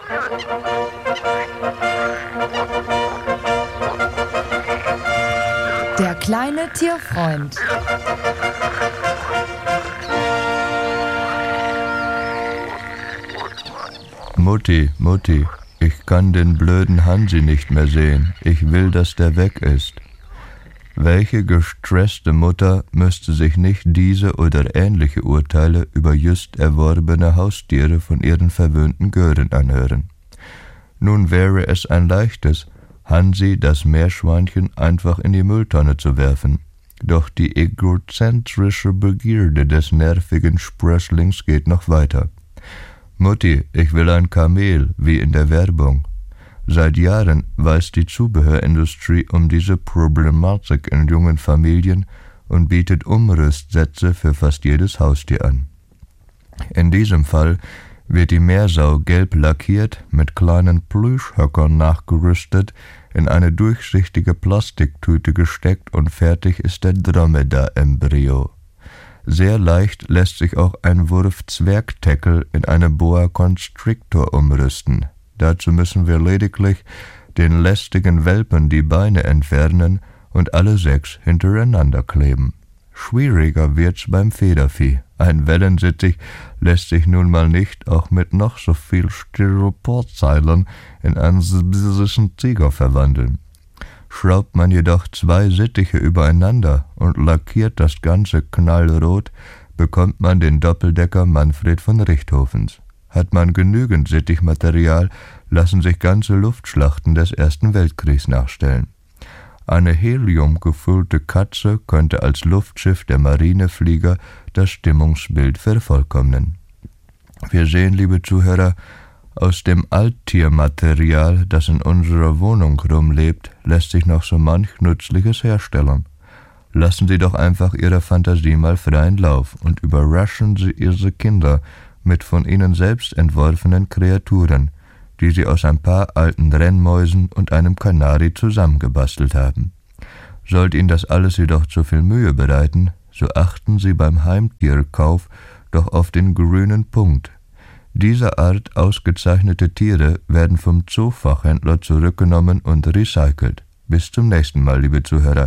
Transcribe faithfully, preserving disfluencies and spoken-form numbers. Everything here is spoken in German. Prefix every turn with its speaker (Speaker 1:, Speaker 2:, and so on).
Speaker 1: Der kleine Tierfreund.
Speaker 2: Mutti, Mutti, ich kann den blöden Hansi nicht mehr sehen. Ich will, dass der weg ist. Welche gestresste Mutter müsste sich nicht diese oder ähnliche Urteile über just erworbene Haustiere von ihren verwöhnten Gören anhören? Nun wäre es ein leichtes, Hansi, das Meerschweinchen, einfach in die Mülltonne zu werfen. Doch die egozentrische Begierde des nervigen Sprösslings geht noch weiter. Mutti, ich will ein Kamel, wie in der Werbung. Seit Jahren weiß die Zubehörindustrie um diese Problematik in jungen Familien und bietet Umrüstsätze für fast jedes Haustier an. In diesem Fall wird die Meersau gelb lackiert, mit kleinen Plüschhöckern nachgerüstet, in eine durchsichtige Plastiktüte gesteckt und fertig ist der Dromedar-Embryo. Sehr leicht lässt sich auch ein Wurf-Zwergteckel in eine Boa Constrictor umrüsten. Dazu müssen wir lediglich den lästigen Welpen die Beine entfernen und alle sechs hintereinander kleben. Schwieriger wird's beim Federvieh. Ein Wellensittich lässt sich nun mal nicht auch mit noch so viel Styroporzeilen in einen sibirischen Tiger verwandeln. Schraubt man jedoch zwei Sittiche übereinander und lackiert das Ganze knallrot, bekommt man den Doppeldecker Manfred von Richthofens. Hat man genügend Sittichmaterial, lassen sich ganze Luftschlachten des Ersten Weltkriegs nachstellen. Eine heliumgefüllte Katze könnte als Luftschiff der Marineflieger das Stimmungsbild vervollkommnen. Wir sehen, liebe Zuhörer, aus dem Alttiermaterial, das in unserer Wohnung rumlebt, lässt sich noch so manch Nützliches herstellen. Lassen Sie doch einfach Ihrer Fantasie mal freien Lauf und überraschen Sie Ihre Kinder mit von Ihnen selbst entworfenen Kreaturen, die Sie aus ein paar alten Rennmäusen und einem Kanari zusammengebastelt haben. Sollte Ihnen das alles jedoch zu viel Mühe bereiten, so achten Sie beim Heimtierkauf doch auf den grünen Punkt. Dieser Art ausgezeichnete Tiere werden vom Zoofachhändler zurückgenommen und recycelt. Bis zum nächsten Mal, liebe Zuhörer.